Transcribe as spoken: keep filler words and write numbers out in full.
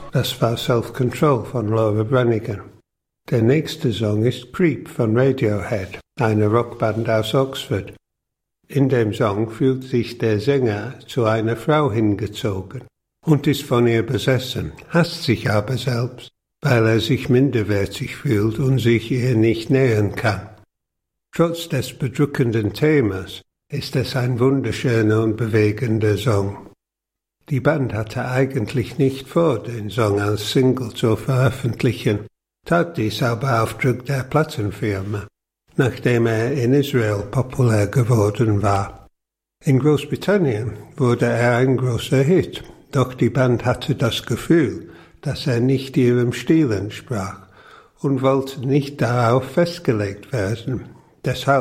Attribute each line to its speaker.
Speaker 1: Das war Self-Control von Laura Branigan. Der nächste Song ist Creep von Radiohead, eine Rockband aus Oxford. In dem Song fühlt sich der Sänger zu einer Frau hingezogen und ist von ihr besessen, hasst sich aber selbst, weil er sich minderwertig fühlt und sich ihr nicht nähern kann. Trotz des bedrückenden Themas ist es ein wunderschöner und bewegender Song. Die Band hatte eigentlich nicht vor, den Song als Single zu veröffentlichen, tat dies aber auf Druck der Plattenfirma, nachdem er in Israel populär geworden war. In Großbritannien wurde er ein großer Hit, doch die Band hatte das Gefühl, dass er nicht ihrem Stil entsprach und wollte nicht darauf festgelegt werden. Deshalb